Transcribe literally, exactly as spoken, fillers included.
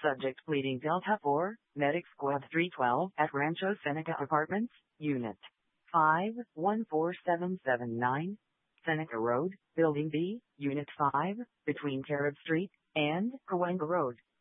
Subject pleading Delta four, Medic Squad three twelve at Rancho Seneca Apartments, Unit five one four seven seven nine, Seneca Road, Building B, Unit five, between Carib Street and Cahuenga Road.